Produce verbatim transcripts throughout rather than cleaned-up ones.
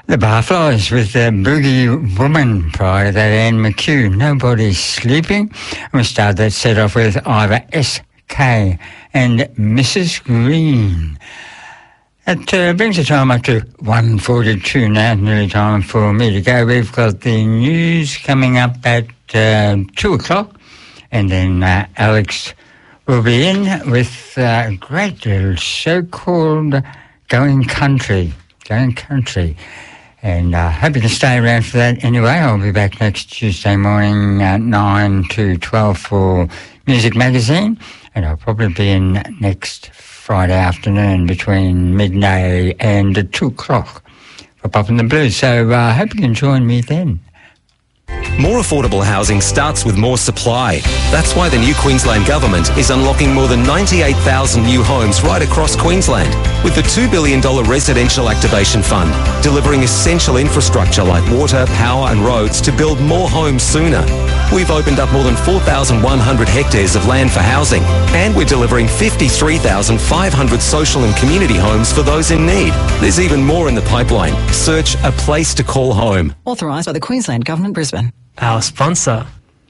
The Barflies with the Boogie Woman, prior to that Anne McHugh, Nobody's Sleeping. And we start that set off with Ivor S K and Missus Green. It uh, brings the time up to one forty-two now, nearly time for me to go. We've got the news coming up at uh, two o'clock, and then uh, Alex will be in with a great little show called Going Country. Going Country. And I uh, hope you can stay around for that anyway. I'll be back next Tuesday morning at nine to twelve for Music Magazine. And I'll probably be in next Friday afternoon between midday and two o'clock for Poppin' the Blues. So I uh, hope you can join me then. More affordable housing starts with more supply. That's why the new Queensland Government is unlocking more than ninety-eight thousand new homes right across Queensland with the two billion dollars Residential Activation Fund, delivering essential infrastructure like water, power and roads to build more homes sooner. We've opened up more than four thousand one hundred hectares of land for housing, and we're delivering fifty-three thousand five hundred social and community homes for those in need. There's even more in the pipeline. Search A Place to Call Home. Authorised by the Queensland Government, Brisbane. Our sponsor.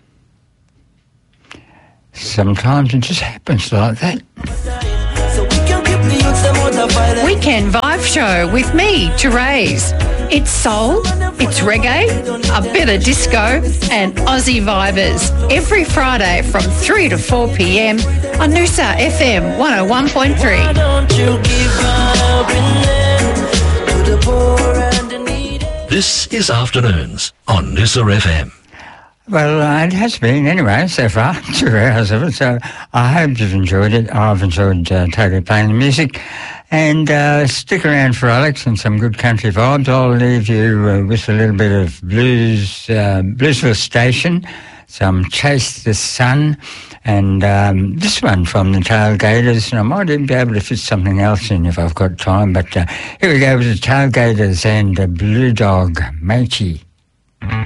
Sometimes it just happens like that. Weekend Vibe Show with me, Therese. It's soul, it's reggae, a bit of disco and Aussie vibers. Every Friday from three to four p.m. on Noosa F M one oh one point three. This is Afternoons on Noosa F M. Well, uh, it has been anyway so far, two hours of it, so I hope you've enjoyed it. I've enjoyed uh, totally playing the music. And uh, stick around for Alex and some good country vibes. I'll leave you uh, with a little bit of blues, uh, Bluesville Station, some Chase the Sun, and um, this one from the Tailgaters. And I might even be able to fit something else in if I've got time. But uh, here we go with the Tailgaters and uh, Blue Dog Matey.